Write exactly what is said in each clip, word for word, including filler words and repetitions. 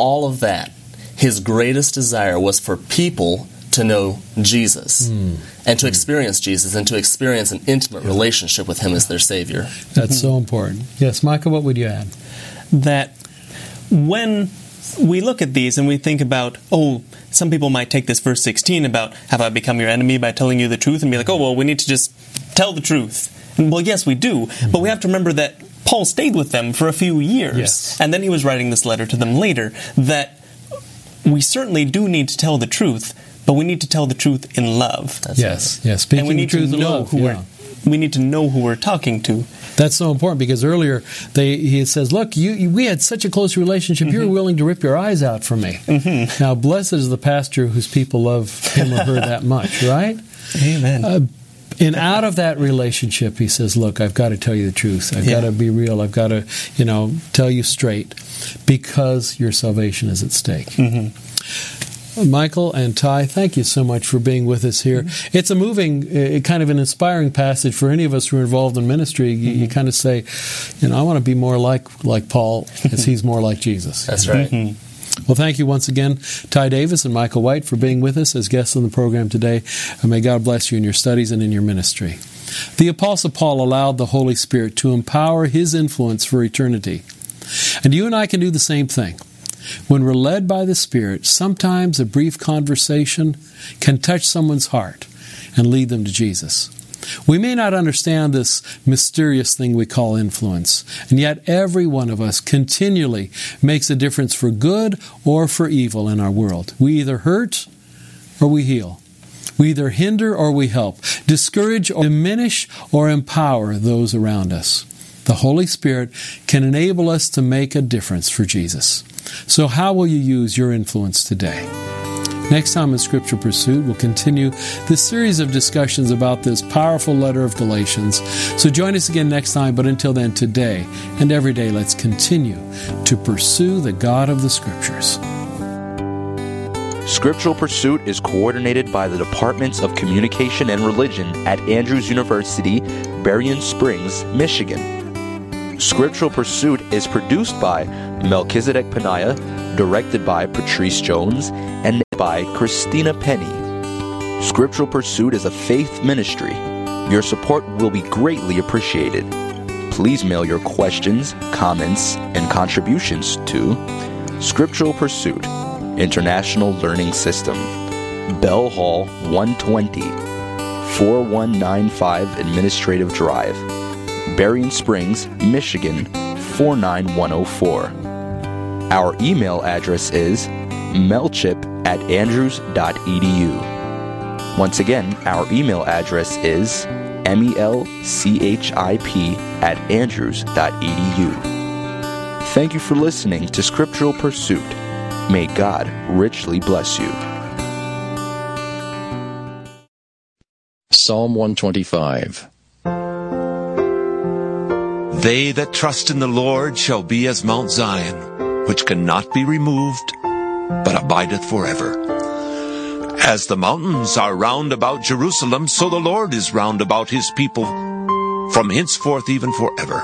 all of that, his greatest desire was for people to know Jesus mm. and to mm. experience Jesus and to experience an intimate yeah. relationship with him as their Savior. That's mm-hmm. so important. Yes, Micah, what would you add? That when we look at these and we think about, oh, some people might take this verse sixteen about, have I become your enemy by telling you the truth, and be like, oh, well, we need to just tell the truth. And, well, yes, we do, mm-hmm. but we have to remember that Paul stayed with them for a few years, yes. and then he was writing this letter to them later, that we certainly do need to tell the truth, but we need to tell the truth in love. That's yes, right. yes. Speaking and we need the truth to in know love. Who Yeah. we're, we need to know who we're talking to. That's so important, because earlier they, he says, look, you, you, we had such a close relationship, mm-hmm. you were willing to rip your eyes out for me. Mm-hmm. Now, blessed is the pastor whose people love him or her that much, right? Amen. Uh, and out of that relationship, he says, look, I've got to tell you the truth. I've yeah. got to be real. I've got to, you know, tell you straight, because your salvation is at stake. Mm-hmm. Michael and Ty, thank you so much for being with us here. Mm-hmm. It's a moving, uh, kind of an inspiring passage for any of us who are involved in ministry. You, mm-hmm. you kind of say, you know, I want to be more like like Paul, as he's more like Jesus. That's right. Mm-hmm. Well, thank you once again, Ty Davis and Michael White, for being with us as guests on the program today. And may God bless you in your studies and in your ministry. The Apostle Paul allowed the Holy Spirit to empower his influence for eternity. And you and I can do the same thing. When we're led by the Spirit, sometimes a brief conversation can touch someone's heart and lead them to Jesus. We may not understand this mysterious thing we call influence, and yet every one of us continually makes a difference for good or for evil in our world. We either hurt or we heal. We either hinder or we help, discourage or diminish or empower those around us. The Holy Spirit can enable us to make a difference for Jesus. So how will you use your influence today? Next time in Scripture Pursuit, we'll continue this series of discussions about this powerful letter of Galatians. So join us again next time, but until then, today and every day, let's continue to pursue the God of the Scriptures. Scriptural Pursuit is coordinated by the Departments of Communication and Religion at Andrews University, Berrien Springs, Michigan. Scriptural Pursuit is produced by Melchizedek Panaya, directed by Patrice Jones, and by Christina Penny. Scriptural Pursuit is a faith ministry. Your support will be greatly appreciated. Please mail your questions, comments, and contributions to Scriptural Pursuit, International Learning System, Bell Hall one twenty, four one nine five Administrative Drive, Berrien Springs, Michigan, four nine one oh four. Our email address is melchip at andrews dot e d u. Once again, our email address is melchip at andrews dot e d u. Thank you for listening to Scriptural Pursuit. May God richly bless you. Psalm one twenty-five. They that trust in the Lord shall be as Mount Zion, which cannot be removed, but abideth forever. As the mountains are round about Jerusalem, so the Lord is round about his people, from henceforth even forever.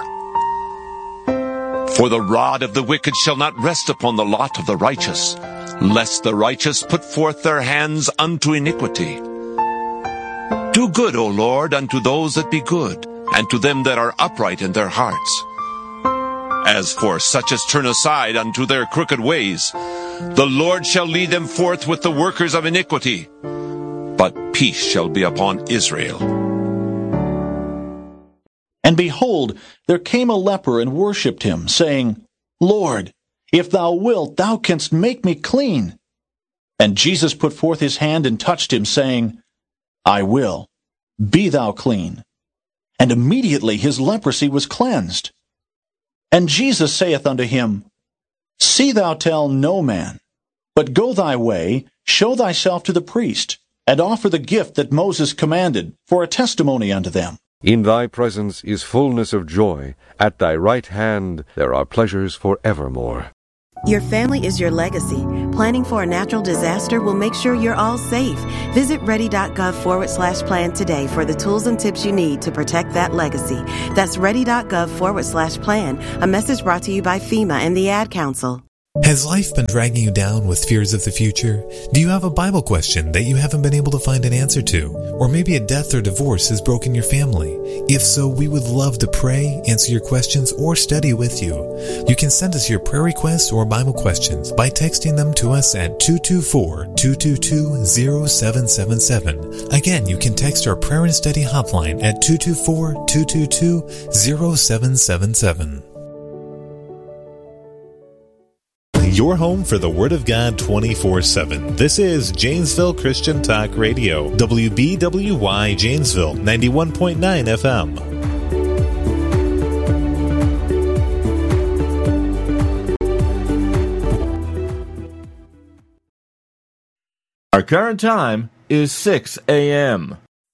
For the rod of the wicked shall not rest upon the lot of the righteous, lest the righteous put forth their hands unto iniquity. Do good, O Lord, unto those that be good, and to them that are upright in their hearts. As for such as turn aside unto their crooked ways, the Lord shall lead them forth with the workers of iniquity, but peace shall be upon Israel. And behold, there came a leper and worshipped him, saying, Lord, if thou wilt, thou canst make me clean. And Jesus put forth his hand and touched him, saying, I will, be thou clean. And immediately his leprosy was cleansed. And Jesus saith unto him, See thou tell no man, but go thy way, show thyself to the priest, and offer the gift that Moses commanded, for a testimony unto them. In thy presence is fullness of joy. At thy right hand there are pleasures for evermore. Your family is your legacy. Planning for a natural disaster will make sure you're all safe. Visit ready.gov forward slash plan today for the tools and tips you need to protect that legacy. That's ready.gov forward slash plan. A message brought to you by FEMA and the Ad Council. Has life been dragging you down with fears of the future? Do you have a Bible question that you haven't been able to find an answer to? Or maybe a death or divorce has broken your family? If so, we would love to pray, answer your questions, or study with you. You can send us your prayer requests or Bible questions by texting them to us at two two four, two two two, zero seven seven seven. Again, you can text our prayer and study hotline at two two four, two two two, zero seven seven seven. Your home for the Word of God twenty-four seven. This is Janesville Christian Talk Radio, W B W Y Janesville, ninety-one point nine F M. Our current time is six a.m.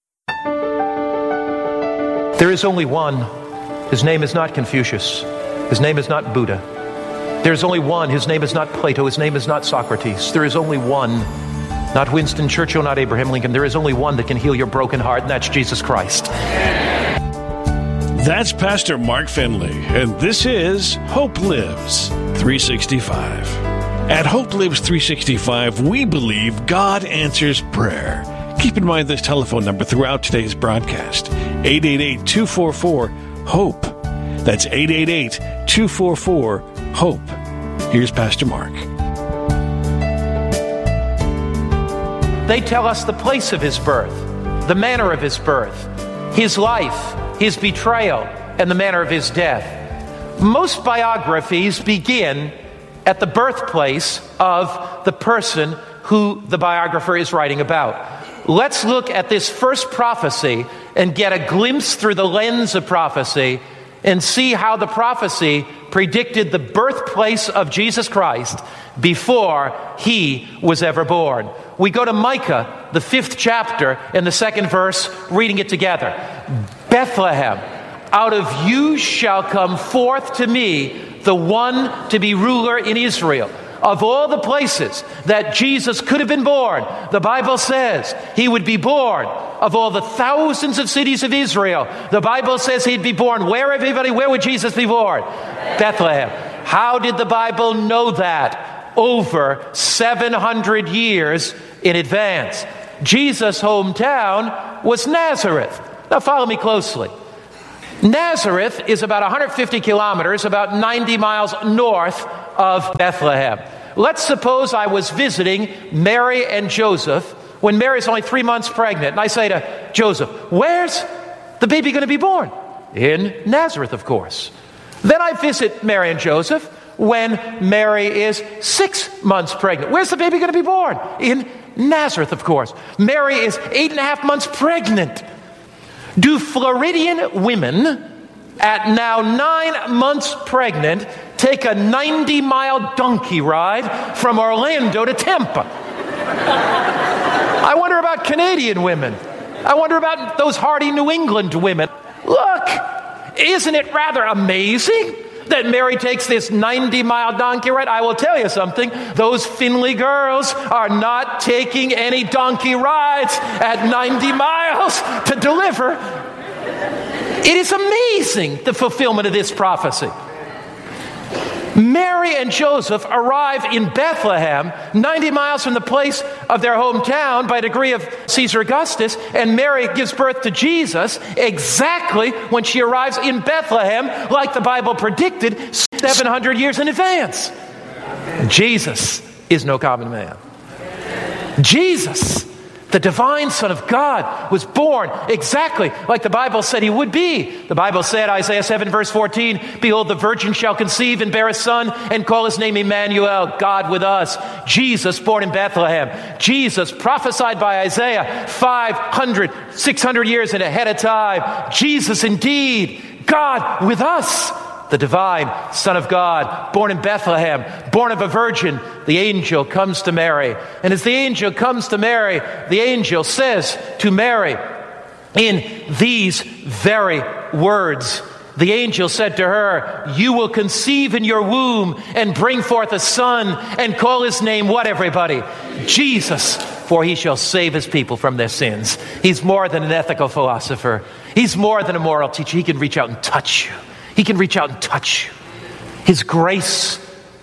There is only one. His name is not Confucius. His name is not Buddha. There is only one. His name is not Plato. His name is not Socrates. There is only one. Not Winston Churchill, not Abraham Lincoln. There is only one that can heal your broken heart, and that's Jesus Christ. That's Pastor Mark Finley, and this is Hope Lives three sixty-five. At Hope Lives three sixty-five, we believe God answers prayer. Keep in mind this telephone number throughout today's broadcast, eight eight eight, two four four, HOPE. That's eight eight eight, two four four, HOPE. Here's Pastor Mark. They tell us the place of his birth, the manner of his birth, his life, his betrayal, and the manner of his death. Most biographies begin at the birthplace of the person who the biographer is writing about. Let's look at this first prophecy and get a glimpse through the lens of prophecy and see how the prophecy predicted the birthplace of Jesus Christ before he was ever born. We go to Micah, the fifth chapter, and the second verse, reading it together. Bethlehem, out of you shall come forth to me the one to be ruler in Israel. Of all the places that Jesus could have been born, the Bible says he would be born. Of all the thousands of cities of Israel, the Bible says he'd be born. Where, everybody, where would Jesus be born? Bethlehem. How did the Bible know that? Over seven hundred years in advance. Jesus' hometown was Nazareth. Now follow me closely. Nazareth is about one hundred fifty kilometers, about ninety miles north of Bethlehem. Let's suppose I was visiting Mary and Joseph when Mary's only three months pregnant. And I say to Joseph, where's the baby going to be born? In Nazareth, of course. Then I visit Mary and Joseph when Mary is six months pregnant. Where's the baby going to be born? In Nazareth, of course. Mary is eight and a half months pregnant. Do Floridian women at now nine months pregnant take a ninety-mile donkey ride from Orlando to Tampa? I wonder about Canadian women. I wonder about those hardy New England women. Look, isn't it rather amazing that Mary takes this ninety-mile donkey ride? I will tell you something. Those Finley girls are not taking any donkey rides at ninety miles to deliver. It is amazing, the fulfillment of this prophecy. Mary and Joseph arrive in Bethlehem, ninety miles from the place of their hometown by decree of Caesar Augustus, and Mary gives birth to Jesus exactly when she arrives in Bethlehem, like the Bible predicted seven hundred years in advance. Jesus is no common man. Jesus, the divine Son of God, was born exactly like the Bible said he would be. The Bible said, Isaiah seven verse fourteen, behold, the virgin shall conceive and bear a son and call his name Emmanuel, God with us. Jesus born in Bethlehem. Jesus prophesied by Isaiah five hundred, six hundred years ahead of time. Jesus indeed, God with us. The divine Son of God, born in Bethlehem, born of a virgin. The angel comes to Mary. And as the angel comes to Mary, the angel says to Mary, in these very words, the angel said to her, you will conceive in your womb and bring forth a son and call his name what, everybody? Jesus, for he shall save his people from their sins. He's more than an ethical philosopher. He's more than a moral teacher. He can reach out and touch you. He can reach out and touch you. His grace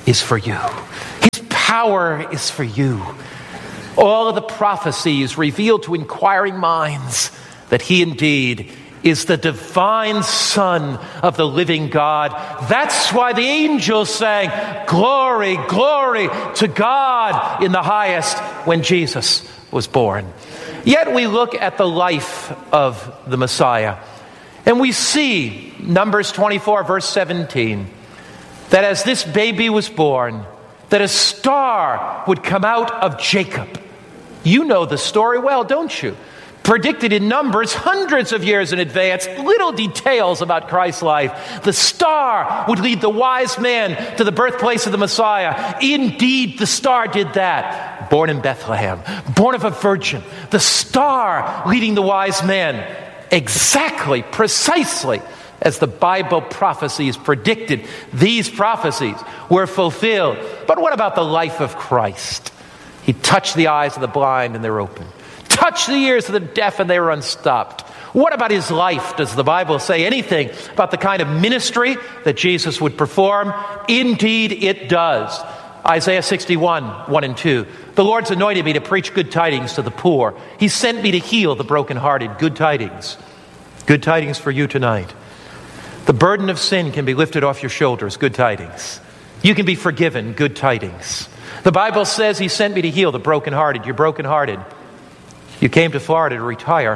is for you. His power is for you. All of the prophecies reveal to inquiring minds that he indeed is the divine Son of the living God. That's why the angels sang, "Glory, glory to God in the highest," when Jesus was born. Yet we look at the life of the Messiah, and we see, Numbers twenty-four, verse seventeen, that as this baby was born, that a star would come out of Jacob. You know the story well, don't you? Predicted in Numbers hundreds of years in advance, little details about Christ's life. The star would lead the wise men to the birthplace of the Messiah. Indeed, the star did that. Born in Bethlehem, born of a virgin. The star leading the wise men, exactly, precisely as the Bible prophecies predicted. These prophecies were fulfilled. But what about the life of Christ? He touched the eyes of the blind and they're open. Touched the ears of the deaf and they were unstopped. What about his life? Does the Bible say anything about the kind of ministry that Jesus would perform? Indeed it does. Isaiah sixty-one, one and two. The Lord's anointed me to preach good tidings to the poor. He sent me to heal the brokenhearted. Good tidings. Good tidings for you tonight. The burden of sin can be lifted off your shoulders. Good tidings. You can be forgiven. Good tidings. The Bible says he sent me to heal the brokenhearted. You're brokenhearted. You came to Florida to retire,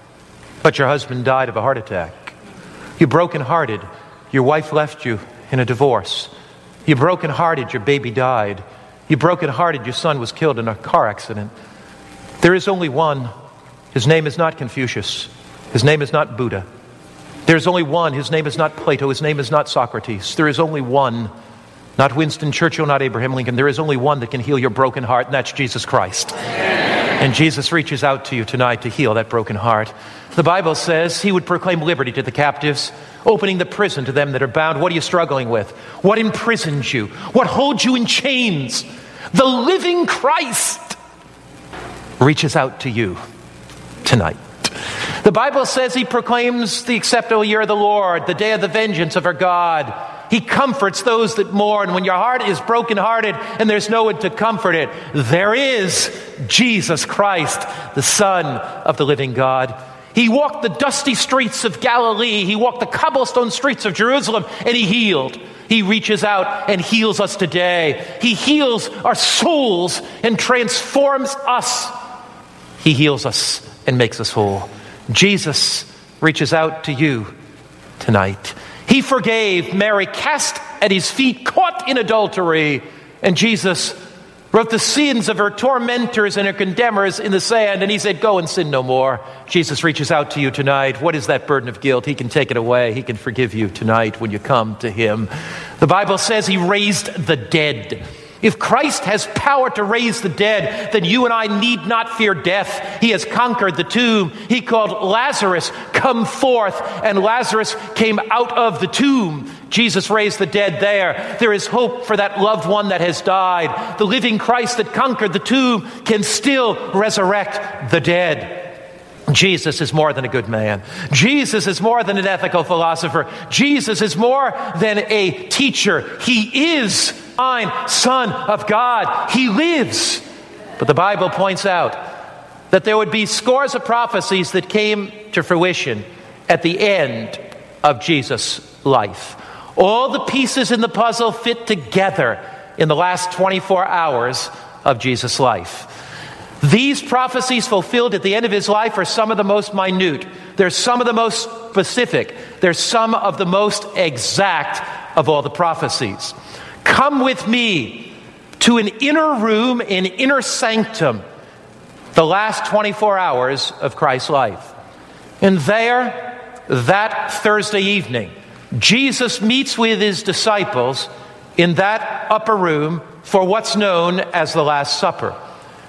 but your husband died of a heart attack. You're brokenhearted. Your wife left you in a divorce. You're brokenhearted. Your baby died. You're brokenhearted. Your son was killed in a car accident. There is only one. His name is not Confucius. His name is not Buddha. There is only one. His name is not Plato. His name is not Socrates. There is only one. Not Winston Churchill, not Abraham Lincoln. There is only one that can heal your broken heart, and that's Jesus Christ. And Jesus reaches out to you tonight to heal that broken heart. The Bible says he would proclaim liberty to the captives, opening the prison to them that are bound. What are you struggling with? What imprisons you? What holds you in chains? The living Christ reaches out to you tonight. The Bible says he proclaims the acceptable year of the Lord, the day of the vengeance of our God. He comforts those that mourn. When your heart is brokenhearted and there's no one to comfort it, there is Jesus Christ, the Son of the living God. He walked the dusty streets of Galilee. He walked the cobblestone streets of Jerusalem, and he healed. He reaches out and heals us today. He heals our souls and transforms us. He heals us and makes us whole. Jesus reaches out to you tonight. He forgave Mary, cast at his feet, caught in adultery. And Jesus wrote the sins of her tormentors and her condemners in the sand. And he said, go and sin no more. Jesus reaches out to you tonight. What is that burden of guilt? He can take it away. He can forgive you tonight when you come to him. The Bible says he raised the dead. If Christ has power to raise the dead, then you and I need not fear death. He has conquered the tomb. He called Lazarus, come forth, and Lazarus came out of the tomb. Jesus raised the dead there. There is hope for that loved one that has died. The living Christ that conquered the tomb can still resurrect the dead. Jesus is more than a good man. Jesus is more than an ethical philosopher. Jesus is more than a teacher. He is the Son of God. He lives. But the Bible points out that there would be scores of prophecies that came to fruition at the end of Jesus' life. All the pieces in the puzzle fit together in the last twenty-four hours of Jesus' life. These prophecies fulfilled at the end of his life are some of the most minute. They're some of the most specific. They're some of the most exact of all the prophecies. Come with me to an inner room, an inner sanctum, the last twenty-four hours of Christ's life. And there, that Thursday evening, Jesus meets with his disciples in that upper room for what's known as the Last Supper.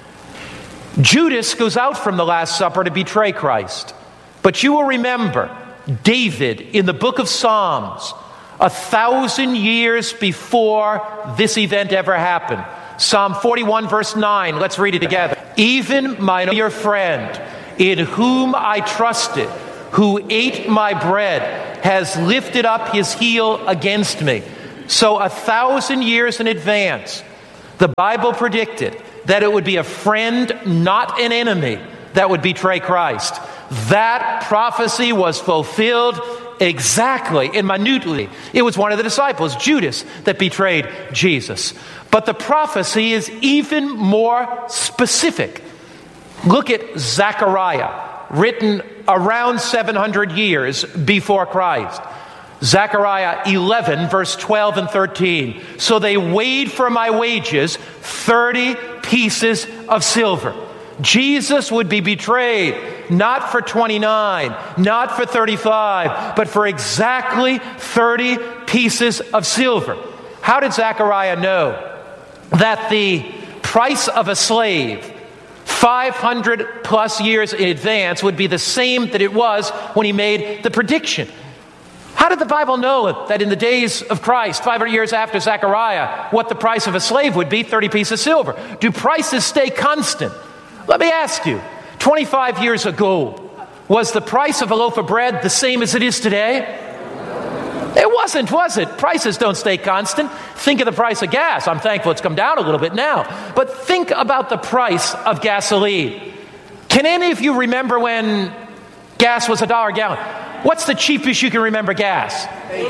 Judas goes out from the Last Supper to betray Christ. But you will remember David in the book of Psalms, a thousand years before this event ever happened. Psalm forty-one verse nine, let's read it together. Even mine dear friend, in whom I trusted, who ate my bread, has lifted up his heel against me. So a thousand years in advance, the Bible predicted that it would be a friend, not an enemy, that would betray Christ. That prophecy was fulfilled exactly and minutely. It was one of the disciples, Judas, that betrayed Jesus. But the prophecy is even more specific. Look at Zechariah, written around seven hundred years before Christ. Zechariah eleven, verse twelve and thirteen. So they weighed for my wages thirty pieces of silver. Jesus would be betrayed not for twenty-nine, not for thirty-five, but for exactly thirty pieces of silver. How did Zechariah know that the price of a slave five hundred plus years in advance would be the same that it was when he made the prediction? How did the Bible know that in the days of Christ, five hundred years after Zechariah, what the price of a slave would be, thirty pieces of silver? Do prices stay constant? Let me ask you, twenty-five years ago, was the price of a loaf of bread the same as it is today? It wasn't, was it? Prices don't stay constant. Think of the price of gas. I'm thankful it's come down a little bit now. But think about the price of gasoline. Can any of you remember when gas was a dollar a gallon? What's the cheapest you can remember gas?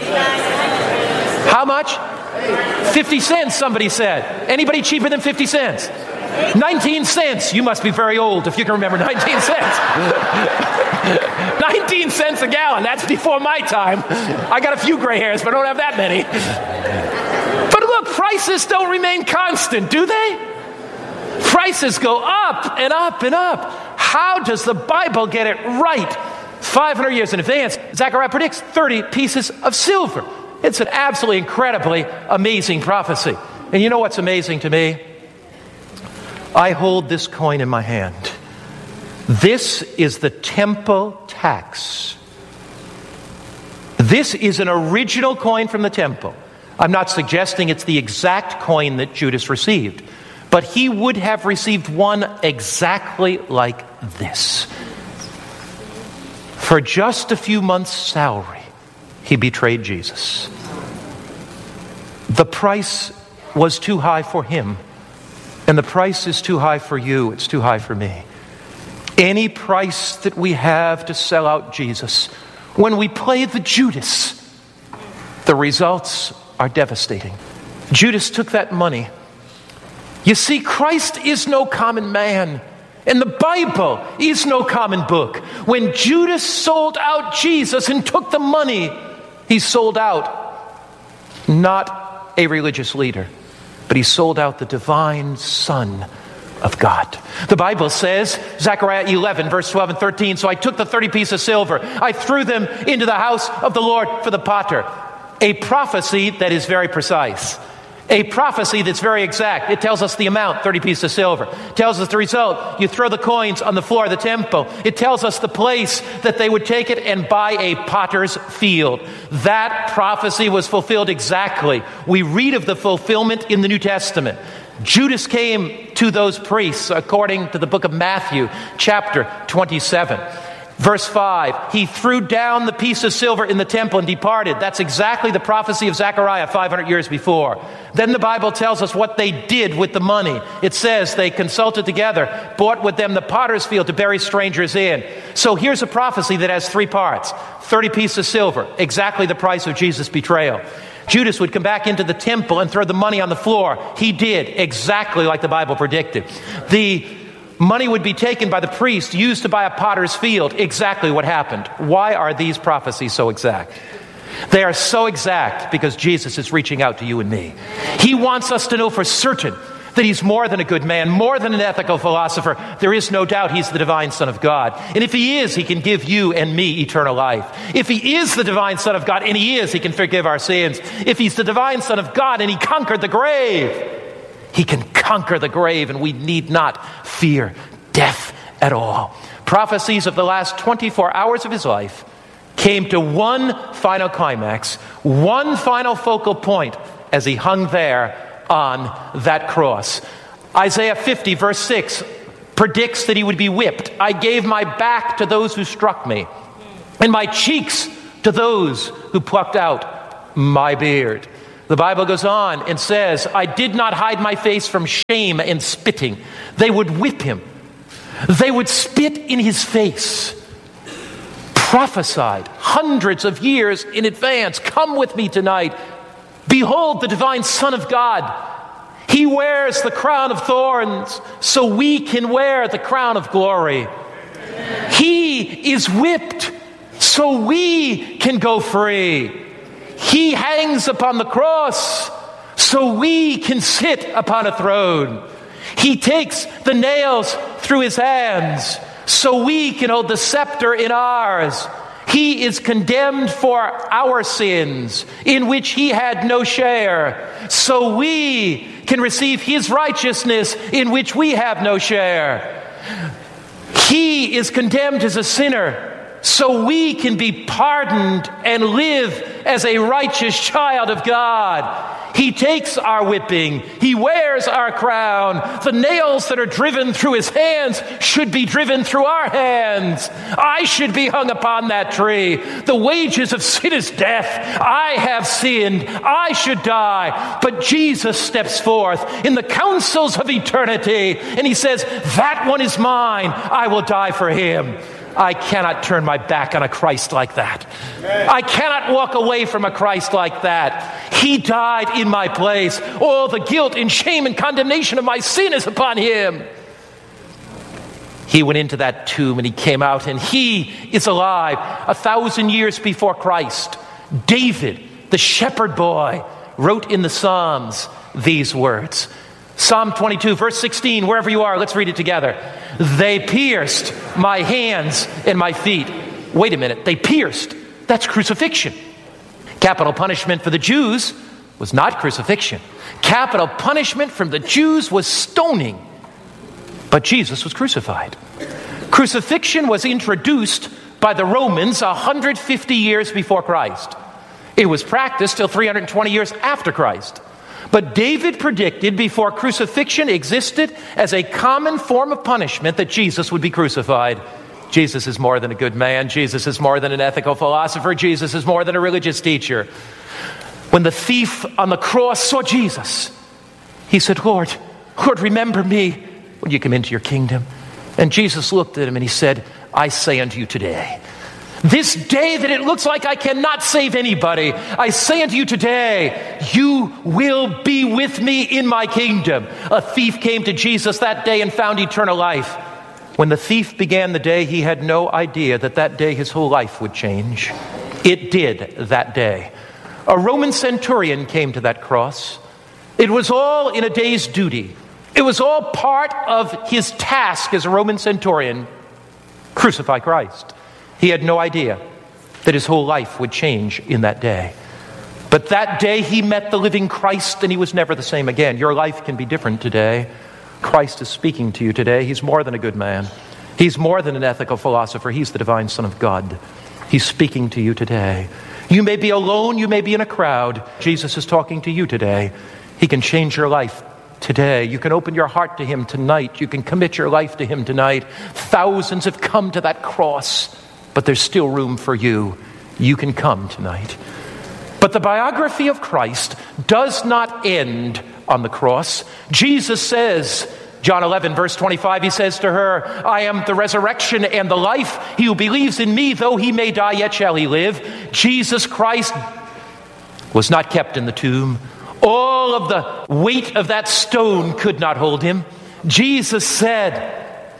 How much? fifty cents, somebody said. Anybody cheaper than fifty cents? nineteen cents. You must be very old if you can remember nineteen cents. nineteen cents a gallon. That's before my time. I got a few gray hairs, but I don't have that many. But look, prices don't remain constant, do they? Prices go up and up and up. How does the Bible get it right? five hundred years in advance, Zechariah predicts thirty pieces of silver. It's an absolutely incredibly amazing prophecy. And you know what's amazing to me? I hold this coin in my hand. This is the temple tax. This is an original coin from the temple. I'm not suggesting it's the exact coin that Judas received, but he would have received one exactly like this. For just a few months' salary, he betrayed Jesus. The price was too high for him. And the price is too high for you. It's too high for me. Any price that we have to sell out Jesus, when we play the Judas, the results are devastating. Judas took that money. You see, Christ is no common man. And the Bible is no common book. When Judas sold out Jesus and took the money, he sold out not a religious leader, but he sold out the divine Son of God. The Bible says, Zechariah eleven, verse twelve and thirteen, so I took the thirty pieces of silver, I threw them into the house of the Lord for the potter. A prophecy that is very precise. A prophecy that's very exact. It tells us the amount, thirty pieces of silver. It tells us the result. You throw the coins on the floor of the temple. It tells us the place that they would take it and buy a potter's field. That prophecy was fulfilled exactly. We read of the fulfillment in the New Testament. Judas came to those priests, according to the book of Matthew, chapter twenty-seven. Verse five, he threw down the piece of silver in the temple and departed. That's exactly the prophecy of Zechariah five hundred years before. Then the Bible tells us what they did with the money. It says they consulted together, bought with them the potter's field to bury strangers in. So here's a prophecy that has three parts. thirty pieces of silver, exactly the price of Jesus' betrayal. Judas would come back into the temple and throw the money on the floor. He did, exactly like the Bible predicted. The money would be taken by the priest, used to buy a potter's field. Exactly what happened. Why are these prophecies so exact? They are so exact because Jesus is reaching out to you and me. He wants us to know for certain that he's more than a good man, more than an ethical philosopher. There is no doubt he's the divine Son of God. And if he is, he can give you and me eternal life. If he is the divine Son of God, and he is, he can forgive our sins. If he's the divine Son of God and he conquered the grave, he can conquer the grave, and we need not fear death at all. Prophecies of the last twenty-four hours of his life came to one final climax, one final focal point as he hung there on that cross. Isaiah fifty, verse six, predicts that he would be whipped. I gave my back to those who struck me, and my cheeks to those who plucked out my beard. The Bible goes on and says, I did not hide my face from shame and spitting. They would whip him. They would spit in his face. Prophesied hundreds of years in advance. Come with me tonight. Behold the divine Son of God. He wears the crown of thorns so we can wear the crown of glory. He is whipped so we can go free. He hangs upon the cross so we can sit upon a throne. He takes the nails through his hands so we can hold the scepter in ours. He is condemned for our sins, in which he had no share, so we can receive his righteousness, in which we have no share. He is condemned as a sinner, so we can be pardoned and live as a righteous child of God. He takes our whipping. He wears our crown. The nails that are driven through his hands should be driven through our hands. I should be hung upon that tree. The wages of sin is death. I have sinned. I should die. But Jesus steps forth in the councils of eternity, and he says, that one is mine. I will die for him. I cannot turn my back on a Christ like that. I cannot walk away from a Christ like that. He died in my place. All the guilt and shame and condemnation of my sin is upon him. He went into that tomb and he came out, and he is alive. A thousand years before Christ, David, the shepherd boy, wrote in the Psalms these words. Psalm twenty-two, verse sixteen, wherever you are, let's read it together. They pierced my hands and my feet. Wait a minute, they pierced. That's crucifixion. Capital punishment for the Jews was not crucifixion. Capital punishment from the Jews was stoning. But Jesus was crucified. Crucifixion was introduced by the Romans one hundred fifty years before Christ. It was practiced till three hundred twenty years after Christ. But David predicted before crucifixion existed as a common form of punishment that Jesus would be crucified. Jesus is more than a good man. Jesus is more than an ethical philosopher. Jesus is more than a religious teacher. When the thief on the cross saw Jesus, he said, Lord, Lord, remember me when you come into your kingdom. And Jesus looked at him and he said, I say unto you today, this day that it looks like I cannot save anybody, I say unto you today, you will be with me in my kingdom. A thief came to Jesus that day and found eternal life. When the thief began the day, he had no idea that that day his whole life would change. It did that day. A Roman centurion came to that cross. It was all in a day's duty. It was all part of his task as a Roman centurion. Crucify Christ. He had no idea that his whole life would change in that day. But that day he met the living Christ and he was never the same again. Your life can be different today. Christ is speaking to you today. He's more than a good man. He's more than an ethical philosopher. He's the divine Son of God. He's speaking to you today. You may be alone. You may be in a crowd. Jesus is talking to you today. He can change your life today. You can open your heart to him tonight. You can commit your life to him tonight. Thousands have come to that cross, but there's still room for you. You can come tonight. But the biography of Christ does not end on the cross. Jesus says, John eleven, verse twenty-five, he says to her, I am the resurrection and the life. He who believes in me, though he may die, yet shall he live. Jesus Christ was not kept in the tomb. All of the weight of that stone could not hold him. Jesus said,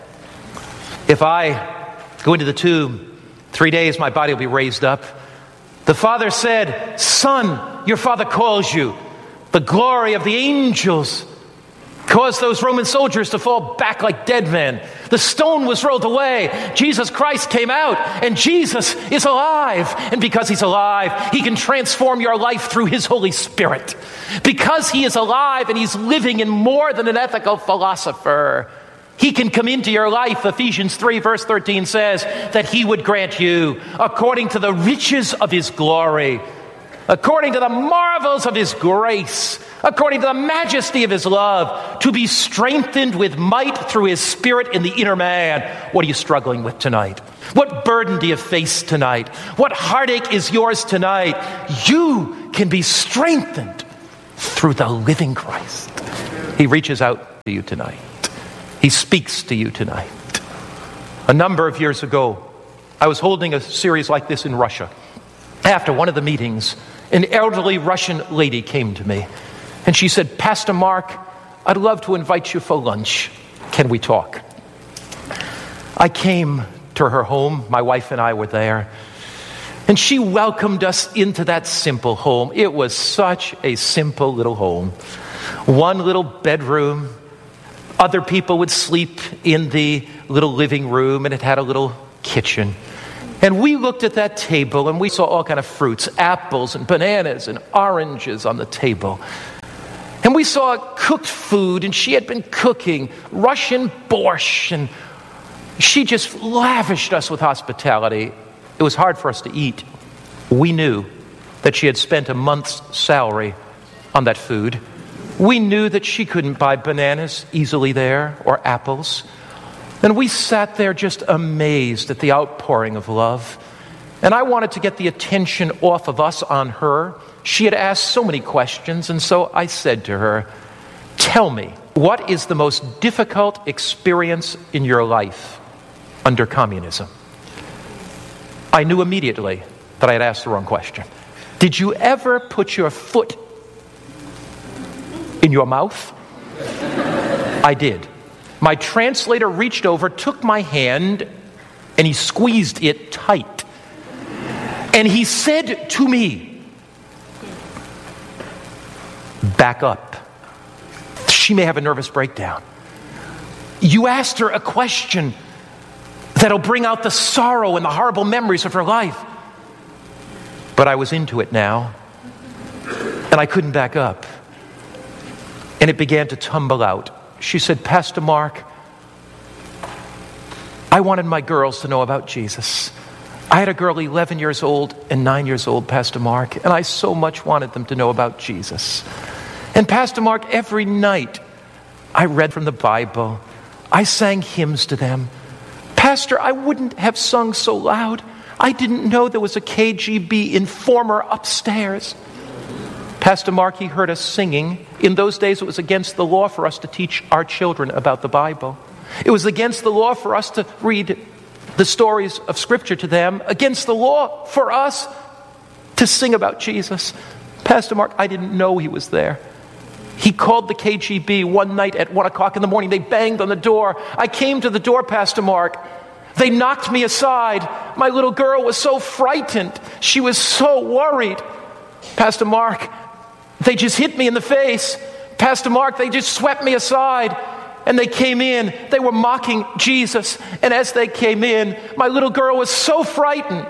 if I go into the tomb, three days my body will be raised up. The Father said, Son, your Father calls you. The glory of the angels caused those Roman soldiers to fall back like dead men. The stone was rolled away. Jesus Christ came out, and Jesus is alive. And because he's alive, he can transform your life through his Holy Spirit. Because he is alive and he's living in more than an ethical philosopher, he can come into your life. Ephesians three, verse thirteen says that he would grant you, according to the riches of his glory, according to the marvels of his grace, according to the majesty of his love, to be strengthened with might through his Spirit in the inner man. What are you struggling with tonight? What burden do you face tonight? What heartache is yours tonight? You can be strengthened through the living Christ. He reaches out to you tonight. He speaks to you tonight. A number of years ago, I was holding a series like this in Russia. After one of the meetings, an elderly Russian lady came to me, and she said, "Pastor Mark, I'd love to invite you for lunch. Can we talk?" I came to her home. My wife and I were there. And she welcomed us into that simple home. It was such a simple little home. One little bedroom. Other people would sleep in the little living room, and it had a little kitchen. And we looked at that table, and we saw all kind of fruits, apples and bananas and oranges on the table. And we saw cooked food, and she had been cooking Russian borscht, and she just lavished us with hospitality. It was hard for us to eat. We knew that she had spent a month's salary on that food. We knew that she couldn't buy bananas easily there or apples. And we sat there just amazed at the outpouring of love. And I wanted to get the attention off of us on her. She had asked so many questions, and so I said to her, "Tell me, what is the most difficult experience in your life under communism?" I knew immediately that I had asked the wrong question. Did you ever put your foot in your mouth? I did. My translator reached over, took my hand, and he squeezed it tight. And he said to me, "Back up." She may have a nervous breakdown. You asked her a question that'll bring out the sorrow and the horrible memories of her life. But I was into it now, and I couldn't back up. And it began to tumble out. She said, "Pastor Mark, I wanted my girls to know about Jesus. I had a girl eleven years old and nine years old, Pastor Mark, and I so much wanted them to know about Jesus. And Pastor Mark, every night I read from the Bible. I sang hymns to them. Pastor, I wouldn't have sung so loud. I didn't know there was a K G B informer upstairs." Pastor Mark, he heard us singing. In those days, it was against the law for us to teach our children about the Bible. It was against the law for us to read the stories of Scripture to them. Against the law for us to sing about Jesus. Pastor Mark, I didn't know he was there. He called the K G B one night at one o'clock in the morning. They banged on the door. I came to the door, Pastor Mark. They knocked me aside. My little girl was so frightened. She was so worried. Pastor Mark, they just hit me in the face. Pastor Mark, they just swept me aside. And they came in. They were mocking Jesus. And as they came in, my little girl was so frightened.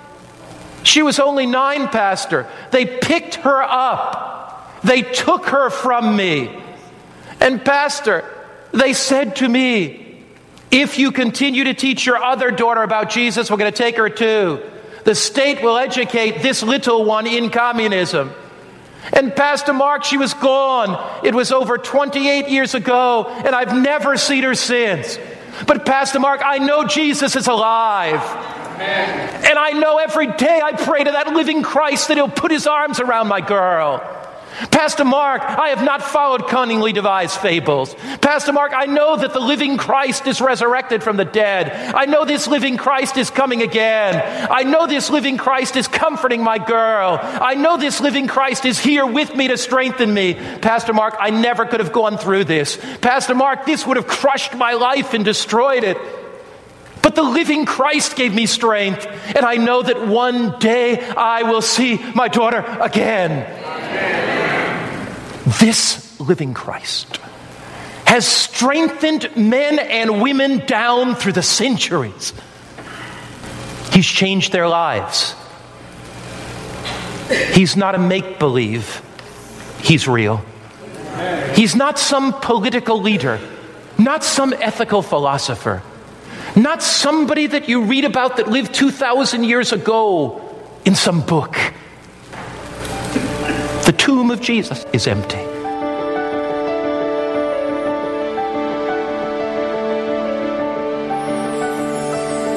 She was only nine, Pastor. They picked her up. They took her from me. And Pastor, they said to me, "If you continue to teach your other daughter about Jesus, we're going to take her too. The state will educate this little one in communism." And Pastor Mark, she was gone. It was over twenty-eight years ago, and I've never seen her since. But Pastor Mark, I know Jesus is alive. Amen. And I know every day I pray to that living Christ that he'll put his arms around my girl. Pastor Mark, I have not followed cunningly devised fables. Pastor Mark, I know that the living Christ is resurrected from the dead. I know this living Christ is coming again. I know this living Christ is comforting my girl. I know this living Christ is here with me to strengthen me. Pastor Mark, I never could have gone through this. Pastor Mark, this would have crushed my life and destroyed it. But the living Christ gave me strength, and I know that one day I will see my daughter again. Amen. This living Christ has strengthened men and women down through the centuries. He's changed their lives. He's not a make-believe. He's real. He's not some political leader, not some ethical philosopher, not somebody that you read about that lived two thousand years ago in some book. The tomb of Jesus is empty.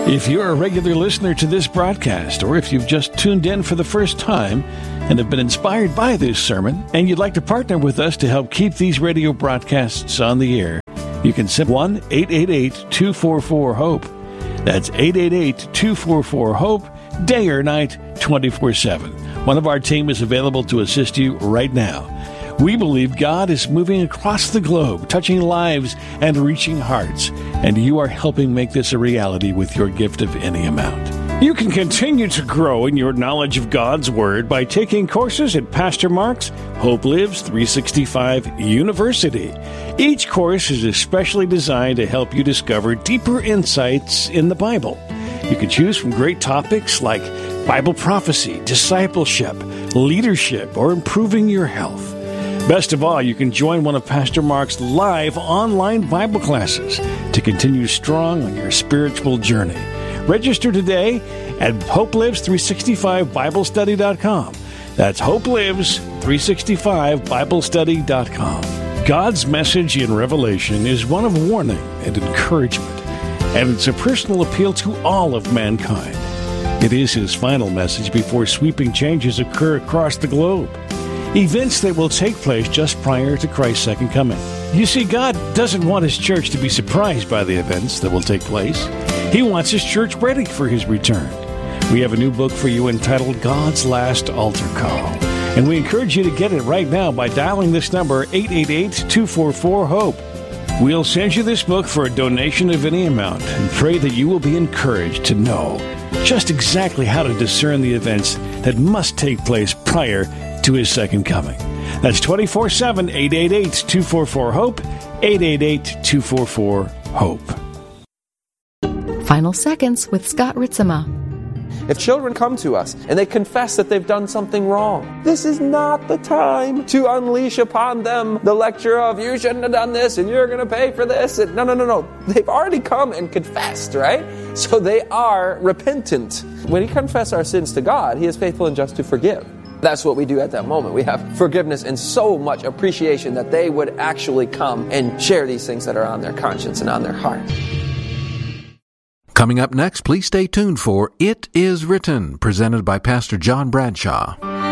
If you're a regular listener to this broadcast, or if you've just tuned in for the first time and have been inspired by this sermon, and you'd like to partner with us to help keep these radio broadcasts on the air, you can send one eight eight eight, two four four, HOPE. That's eight eight eight, two four four, HOPE, day or night, twenty-four seven. One of our team is available to assist you right now. We believe God is moving across the globe, touching lives and reaching hearts, and you are helping make this a reality with your gift of any amount. You can continue to grow in your knowledge of God's Word by taking courses at Pastor Mark's Hope Lives three sixty-five University. Each course is especially designed to help you discover deeper insights in the Bible. You can choose from great topics like Bible prophecy, discipleship, leadership, or improving your health. Best of all, you can join one of Pastor Mark's live online Bible classes to continue strong on your spiritual journey. Register today at hope lives three sixty-five bible study dot com. That's hope lives three sixty-five bible study dot com. God's message in Revelation is one of warning and encouragement, and it's a personal appeal to all of mankind. It is His final message before sweeping changes occur across the globe. Events that will take place just prior to Christ's second coming. You see, God doesn't want His church to be surprised by the events that will take place. He wants His church ready for His return. We have a new book for you entitled God's Last Altar Call, and we encourage you to get it right now by dialing this number, eight eight eight, two four four, HOPE. We'll send you this book for a donation of any amount and pray that you will be encouraged to know just exactly how to discern the events that must take place prior to His second coming. That's twenty-four seven, eight eight eight, two four four, HOPE, eight eight eight, two four four, HOPE. Final Seconds with Scott Ritzema. If children come to us and they confess that they've done something wrong, this is not the time to unleash upon them the lecture of, you shouldn't have done this and you're going to pay for this. And no, no, no, no. They've already come and confessed, right? So they are repentant. When we confess our sins to God, He is faithful and just to forgive. That's what we do at that moment. We have forgiveness and so much appreciation that they would actually come and share these things that are on their conscience and on their heart. Coming up next, please stay tuned for It Is Written, presented by Pastor John Bradshaw.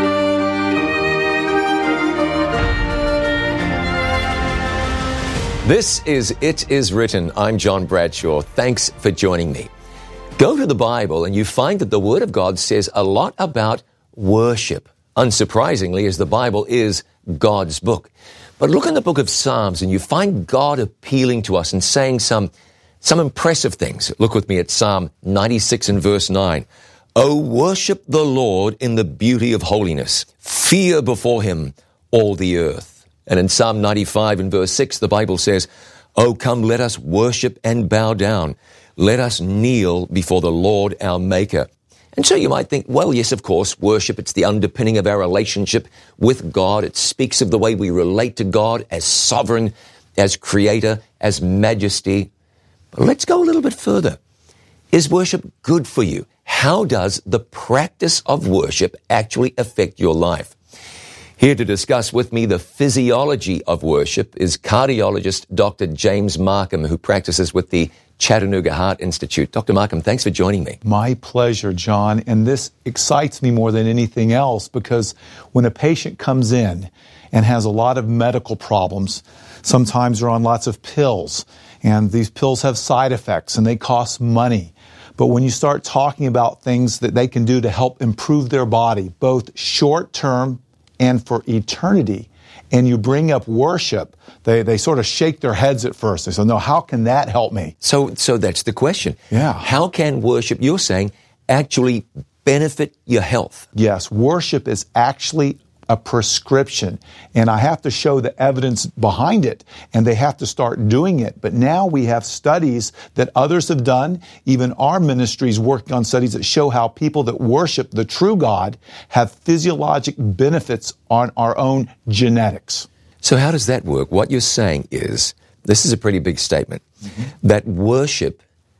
This is It Is Written. I'm John Bradshaw. Thanks for joining me. Go to the Bible and you find that the Word of God says a lot about worship. Unsurprisingly, as the Bible is God's book. But look in the book of Psalms and you find God appealing to us and saying some, some impressive things. Look with me at Psalm ninety-six and verse nine. Oh, worship the Lord in the beauty of holiness. Fear before Him all the earth. And in Psalm ninety-five and verse six, the Bible says, Oh, come, let us worship and bow down. Let us kneel before the Lord our Maker. And so you might think, well, yes, of course, worship, it's the underpinning of our relationship with God. It speaks of the way we relate to God as sovereign, as creator, as majesty. But let's go a little bit further. Is worship good for you? How does the practice of worship actually affect your life? Here to discuss with me the physiology of worship is cardiologist Doctor James Markham, who practices with the Chattanooga Heart Institute. Doctor Markham, thanks for joining me. My pleasure, John. And this excites me more than anything else because when a patient comes in and has a lot of medical problems, sometimes they're on lots of pills, and these pills have side effects and they cost money. But when you start talking about things that they can do to help improve their body, both short-term and for eternity, and you bring up worship, they, they sort of shake their heads at first. They say, no, how can that help me? So, so that's the question. Yeah. How can worship, you're saying, actually benefit your health? Yes, worship is actually a prescription, and I have to show the evidence behind it, and they have to start doing it. But now we have studies that others have done. Even our ministry's working on studies that show how people that worship the true God have physiologic benefits on our own genetics. So how does that work? What you're saying is, this is a pretty big statement, mm-hmm. that worship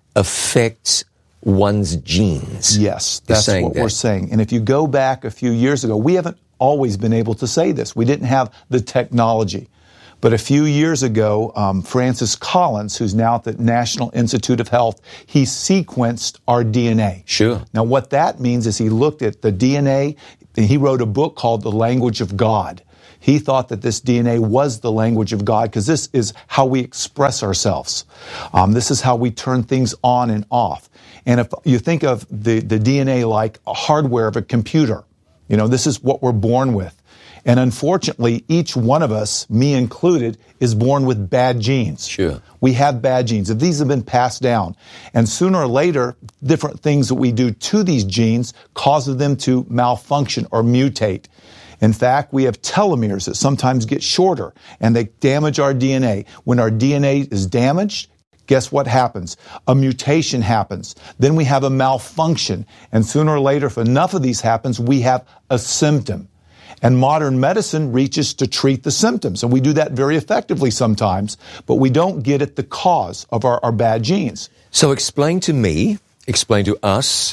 affects one's genes. Yes, that's what that. we're saying. And if you go back a few years ago, we haven't always been able to say this. We didn't have the technology. But a few years ago, um, Francis Collins, who's now at the National Institute of Health, he sequenced our D N A. Sure. Now, what that means is he looked at the D N A, and he wrote a book called The Language of God. He thought that this D N A was the language of God because this is how we express ourselves. Um, this is how we turn things on and off. And if you think of the, the D N A like a hardware of a computer, you know, this is what we're born with. And unfortunately, each one of us, me included, is born with bad genes. Sure. We have bad genes. If these have been passed down, and sooner or later, different things that we do to these genes causes them to malfunction or mutate. In fact, we have telomeres that sometimes get shorter, and they damage our D N A. When our D N A is damaged, guess what happens? A mutation happens. Then we have a malfunction. And sooner or later, if enough of these happens, we have a symptom. And modern medicine reaches to treat the symptoms. And we do that very effectively sometimes, but we don't get at the cause of our, our bad genes. So explain to me, explain to us,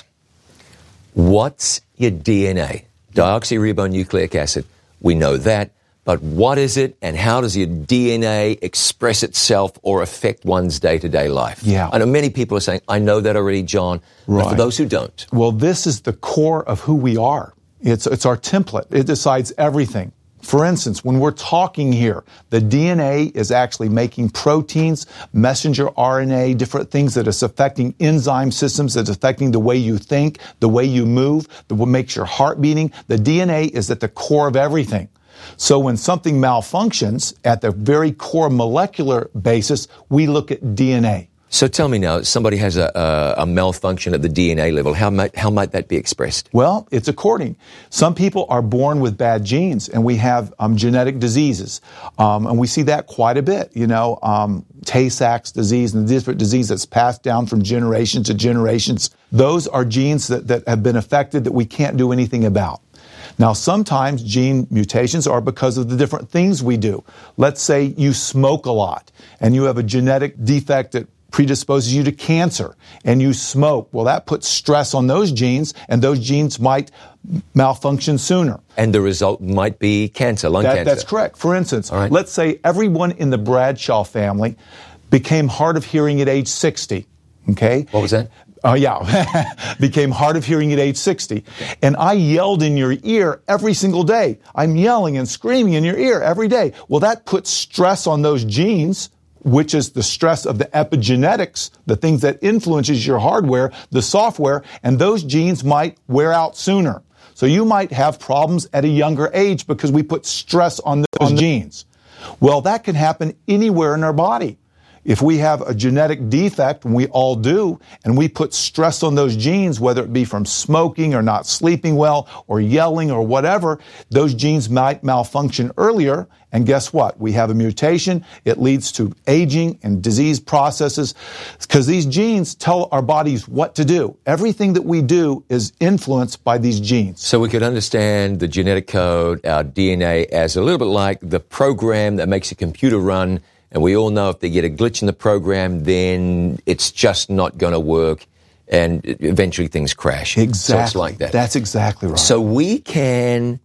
what's your D N A? Deoxyribonucleic acid. We know that. But what is it, and how does your D N A express itself or affect one's day-to-day life? Yeah. I know many people are saying, I know that already, John. Right. But for those who don't. Well, this is the core of who we are. It's, it's our template. It decides everything. For instance, when we're talking here, the D N A is actually making proteins, messenger R N A, different things that is affecting enzyme systems, that's affecting the way you think, the way you move, the what makes your heart beating. The D N A is at the core of everything. So when something malfunctions at the very core molecular basis, we look at D N A. So tell me now, somebody has a, a, a malfunction at the D N A level. How might, how might that be expressed? Well, it's according. Some people are born with bad genes, and we have um, genetic diseases. Um, and we see that quite a bit, you know, um, Tay-Sachs disease and the different disease that's passed down from generation to generations. Those are genes that, that have been affected that we can't do anything about. Now, sometimes gene mutations are because of the different things we do. Let's say you smoke a lot, and you have a genetic defect that predisposes you to cancer, and you smoke. Well, that puts stress on those genes, and those genes might malfunction sooner. And the result might be cancer, lung that, cancer. That's correct. For instance, right. Let's say everyone in the Bradshaw family became hard of hearing at age sixty. Okay? What was that? Oh, uh, yeah. Became hard of hearing at age sixty. And I yelled in your ear every single day. I'm yelling and screaming in your ear every day. Well, that puts stress on those genes, which is the stress of the epigenetics, the things that influences your hardware, the software, and those genes might wear out sooner. So you might have problems at a younger age because we put stress on those on genes. Well, that can happen anywhere in our body. If we have a genetic defect, and we all do, and we put stress on those genes, whether it be from smoking or not sleeping well or yelling or whatever, those genes might malfunction earlier. And guess what? We have a mutation. It leads to aging and disease processes because these genes tell our bodies what to do. Everything that we do is influenced by these genes. So we could understand the genetic code, our D N A, as a little bit like the program that makes a computer run. And we all know if they get a glitch in the program, then it's just not going to work, and eventually things crash. Exactly. So it's like that. That's exactly right. So we can,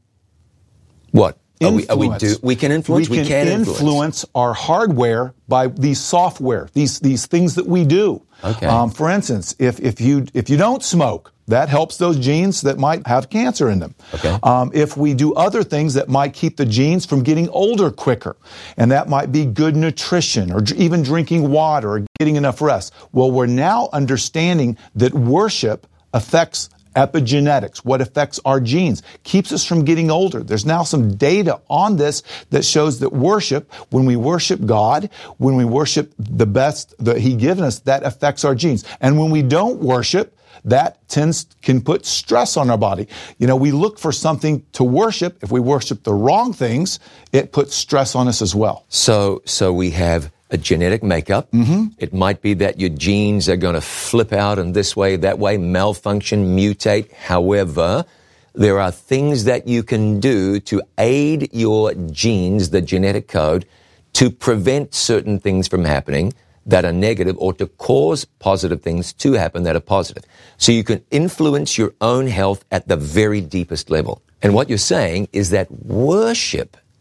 what? Are we, are we, do, we can influence? We can, we can influence. influence our hardware by these software, these these things that we do. Okay. Um, for instance, if, if you if you don't smoke, that helps those genes that might have cancer in them. Okay. Um, if we do other things that might keep the genes from getting older quicker, and that might be good nutrition or even drinking water or getting enough rest. Well, we're now understanding that worship affects epigenetics, what affects our genes, keeps us from getting older. There's now some data on this that shows that worship, when we worship God, when we worship the best that He given us, that affects our genes. And when we don't worship, that tends can put stress on our body. You know, we look for something to worship. If we worship the wrong things, it puts stress on us as well. So, so we have a genetic makeup. Mm-hmm. It might be that your genes are going to flip out in this way, that way, malfunction, mutate. However, there are things that you can do to aid your genes, the genetic code, to prevent certain things from happening that are negative or to cause positive things to happen that are positive. So you can influence your own health at the very deepest level. And what you're saying is that worship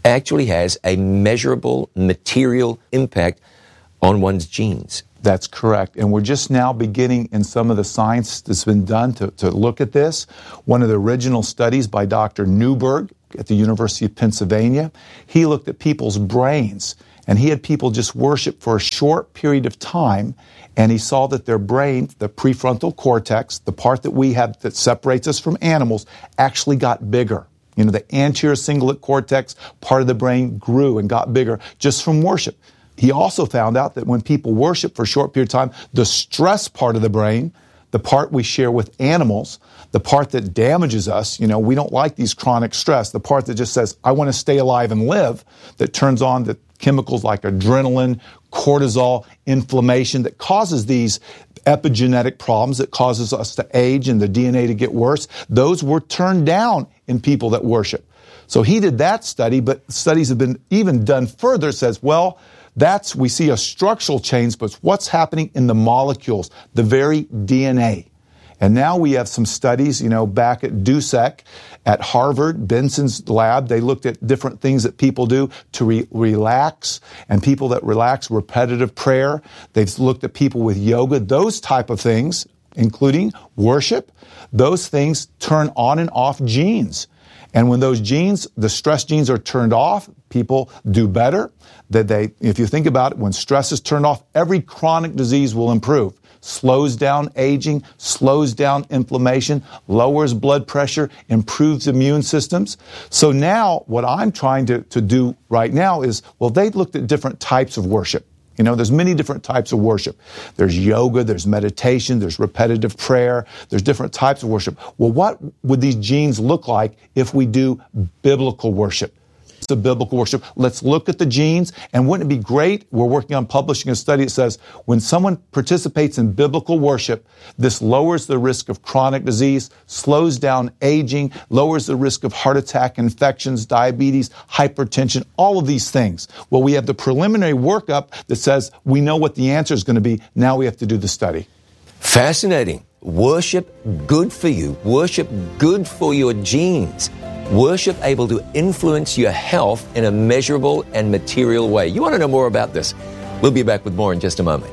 actually has a measurable material impact on one's genes. That's correct. And we're just now beginning in some of the science that's been done to, to look at this. One of the original studies by Doctor Newberg at the University of Pennsylvania, he looked at people's brains, and he had people just worship for a short period of time, and he saw that their brain, the prefrontal cortex, the part that we have that separates us from animals, actually got bigger. You know, the anterior cingulate cortex part of the brain grew and got bigger just from worship. He also found out that when people worship for a short period of time, the stress part of the brain, the part we share with animals, the part that damages us, you know, we don't like these chronic stress, the part that just says, I want to stay alive and live, that turns on the chemicals like adrenaline, cortisol, inflammation, that causes these epigenetic problems, that causes us to age and the D N A to get worse. Those were turned down in people that worship. So he did that study, but studies have been even done further. It says, well, That's, we see a structural change, but what's happening in the molecules, the very D N A. And now we have some studies, you know, back at Duszek at Harvard, Benson's lab, they looked at different things that people do to re- relax, and people that relax, repetitive prayer. They've looked at people with yoga, those type of things, including worship. Those things turn on and off genes. And when those genes, the stress genes are turned off, people do better. That they, if you think about it, when stress is turned off, every chronic disease will improve. Slows down aging, slows down inflammation, lowers blood pressure, improves immune systems. So now what I'm trying to, to do right now is, well, they looked at different types of worship. You know, there's many different types of worship. There's yoga, there's meditation, there's repetitive prayer, there's different types of worship. Well, what would these genes look like if we do biblical worship? The biblical worship. Let's look at the genes. And wouldn't it be great? We're working on publishing a study that says when someone participates in biblical worship, this lowers the risk of chronic disease, slows down aging, lowers the risk of heart attack, infections, diabetes, hypertension, all of these things. Well, we have the preliminary workup that says we know what the answer is going to be. Now we have to do the study. Fascinating. Worship good for you. Worship good for your genes. Worship able to influence your health in a measurable and material way. You want to know more about this? We'll be back with more in just a moment.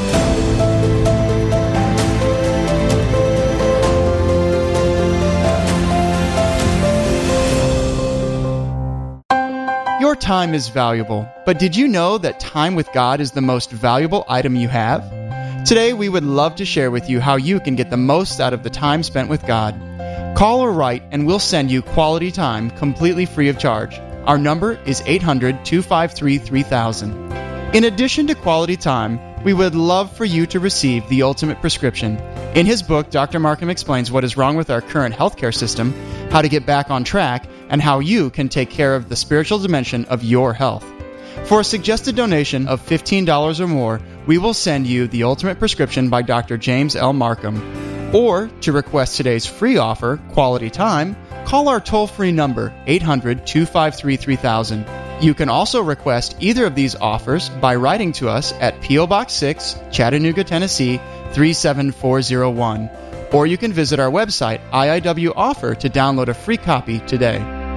Your time is valuable, but did you know that time with God is the most valuable item you have? Today, we would love to share with you how you can get the most out of the time spent with God. Call or write, and we'll send you quality time completely free of charge. Our number is eight hundred, two five three, three thousand. In addition to quality time, we would love for you to receive the ultimate prescription. In his book, Doctor Markham explains what is wrong with our current healthcare system, how to get back on track, and how you can take care of the spiritual dimension of your health. For a suggested donation of fifteen dollars or more, we will send you the ultimate prescription by Doctor James L. Markham. Or, to request today's free offer, Quality Time, call our toll-free number, eight hundred, two five three, three thousand. You can also request either of these offers by writing to us at P O. Box six, Chattanooga, Tennessee, three seven four zero one. Or you can visit our website, I I W Offer, to download a free copy today.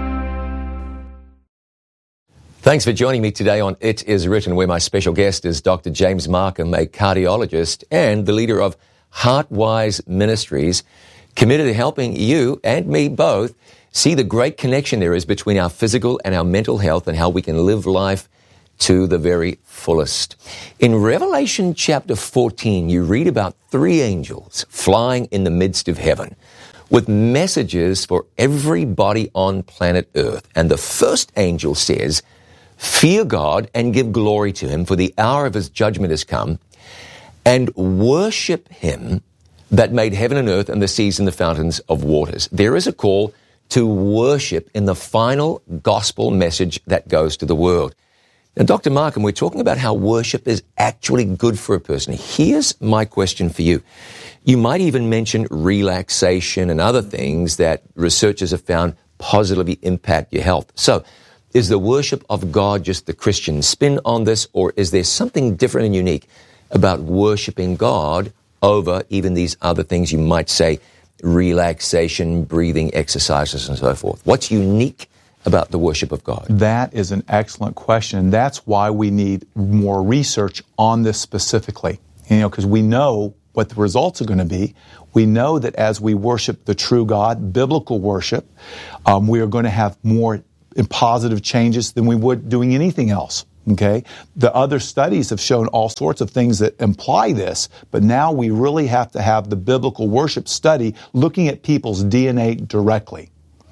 Thanks for joining me today on It Is Written, where my special guest is Doctor James Markham, a cardiologist and the leader of HeartWise Ministries, committed to helping you and me both see the great connection there is between our physical and our mental health and how we can live life to the very fullest. In Revelation chapter fourteen, you read about three angels flying in the midst of heaven with messages for everybody on planet Earth. And the first angel says, "Fear God and give glory to Him, for the hour of His judgment has come, and worship Him that made heaven and earth and the seas and the fountains of waters." There is a call to worship in the final gospel message that goes to the world. Now, Doctor Markham, we're talking about how worship is actually good for a person. Here's my question for you. You might even mention relaxation and other things that researchers have found positively impact your health. So, is the worship of God just the Christian spin on this, or is there something different and unique about worshiping God over even these other things you might say, relaxation, breathing exercises, and so forth? What's unique about the worship of God? That is an excellent question. That's why we need more research on this specifically. You know, because we know what the results are going to be. We know that as we worship the true God, biblical worship, um, we are going to have more positive changes than we would doing anything else. Okay? The other studies have shown all sorts of things that imply this, but now we really have to have the biblical worship study looking at people's D N A directly.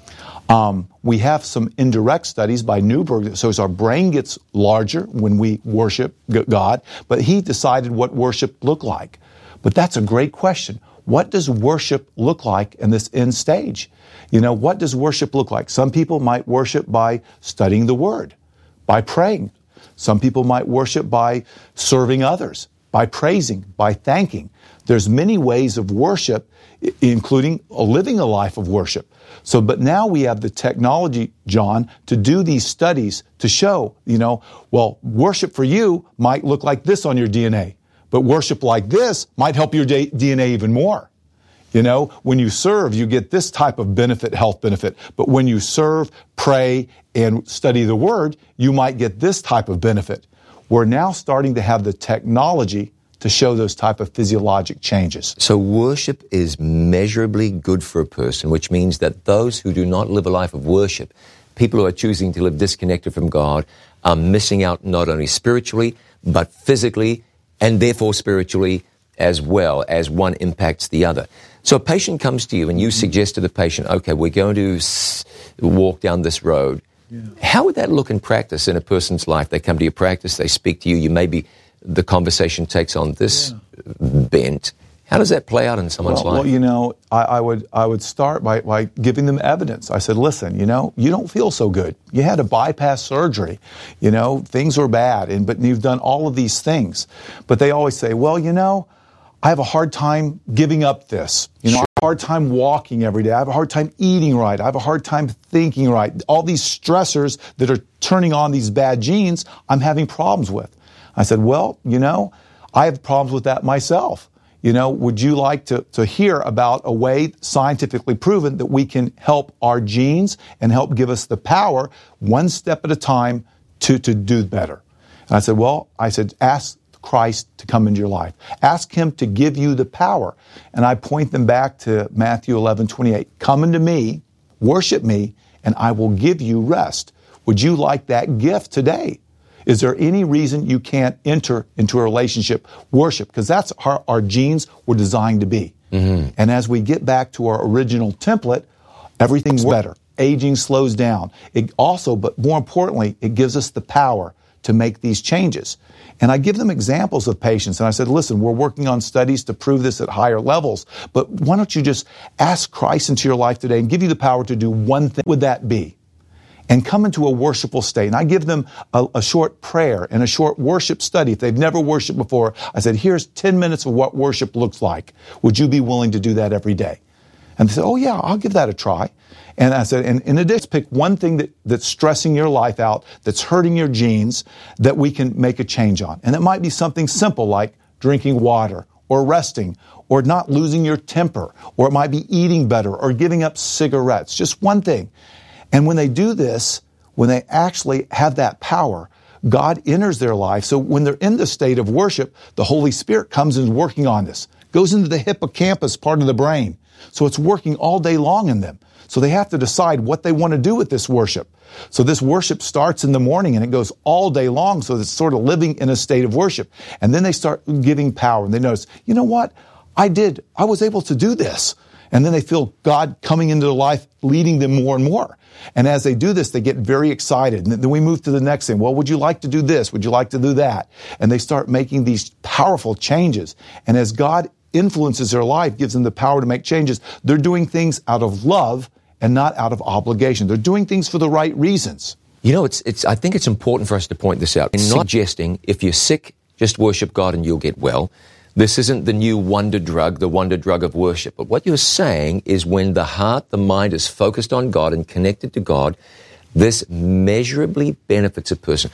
Um, we have some indirect studies by Newberg that shows our brain gets larger when we worship God, but he decided what worship looked like. But that's a great question. What does worship look like in this end stage? You know, what does worship look like? Some people might worship by studying the Word, by praying. Some people might worship by serving others, by praising, by thanking. There's many ways of worship, including living a life of worship. So, but now we have the technology, John, to do these studies to show, you know, well, worship for you might look like this on your D N A, but worship like this might help your D N A even more. You know, when you serve, you get this type of benefit, health benefit. But when you serve, pray, and study the Word, you might get this type of benefit. We're now starting to have the technology to show those type of physiologic changes. So worship is measurably good for a person, which means that those who do not live a life of worship, people who are choosing to live disconnected from God, are missing out not only spiritually, but physically, and therefore spiritually as well, as one impacts the other. So a patient comes to you and you suggest to the patient, okay, we're going to s- walk down this road. Yeah. How would that look in practice in a person's life? They come to your practice, they speak to you, you maybe the conversation takes on this yeah. bent. How does that play out in someone's well, life? Well, you know, I, I would I would start by, by giving them evidence. I said, listen, you know, you don't feel so good. You had a bypass surgery. You know, things were bad, and but you've done all of these things. But they always say, well, you know, I have a hard time giving up this. You know, sure. I have a hard time walking every day. I have a hard time eating right. I have a hard time thinking right. All these stressors that are turning on these bad genes, I'm having problems with. I said, well, you know, I have problems with that myself. You know, would you like to, to hear about a way scientifically proven that we can help our genes and help give us the power one step at a time to, to do better? And I said, well, I said, ask Christ to come into your life. Ask Him to give you the power. And I point them back to Matthew eleven twenty-eight. Come unto me, worship me, and I will give you rest. Would you like that gift today? Is there any reason you can't enter into a relationship, worship? Because that's how our genes were designed to be. Mm-hmm. And as we get back to our original template, everything's better. Aging slows down. It also, but more importantly, it gives us the power to make these changes. And I give them examples of patients. And I said, listen, we're working on studies to prove this at higher levels. But why don't you just ask Christ into your life today and give you the power to do one thing? What would that be? And come into a worshipful state. And I give them a, a short prayer and a short worship study. If they've never worshiped before, I said, here's ten minutes of what worship looks like. Would you be willing to do that every day? And they said, oh yeah, I'll give that a try. And I said, and in addition, pick one thing that, that's stressing your life out, that's hurting your genes, that we can make a change on. And it might be something simple like drinking water or resting or not losing your temper, or it might be eating better or giving up cigarettes. Just one thing. And when they do this, when they actually have that power, God enters their life. So when they're in the state of worship, the Holy Spirit comes and is working on this, goes into the hippocampus part of the brain. So it's working all day long in them. So they have to decide what they want to do with this worship. So this worship starts in the morning and it goes all day long. So it's sort of living in a state of worship. And then they start giving power and they notice, you know what? I did. I was able to do this. And then they feel God coming into their life, leading them more and more. And as they do this, they get very excited. And then we move to the next thing. Well, would you like to do this? Would you like to do that? And they start making these powerful changes. And as God influences their life, gives them the power to make changes, they're doing things out of love and not out of obligation. They're doing things for the right reasons. You know, it's it's. I think it's important for us to point this out. In not suggesting if you're sick, just worship God and you'll get well. This isn't the new wonder drug, the wonder drug of worship. But what you're saying is when the heart, the mind is focused on God and connected to God, this measurably benefits a person.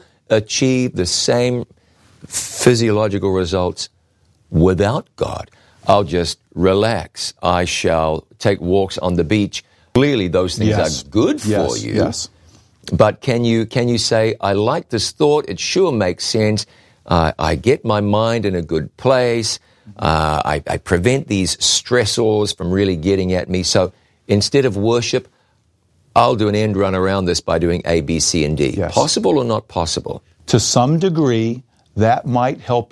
Achieve the same physiological results without God. I'll just relax. I shall take walks on the beach. Clearly, those things yes. are good for yes. you. Yes. But can you can you say, I like this thought, it sure makes sense, uh, I get my mind in a good place, uh, I, I prevent these stressors from really getting at me, so instead of worship, I'll do an end run around this by doing A, B, C, and D. Yes. Possible or not possible? To some degree, that might help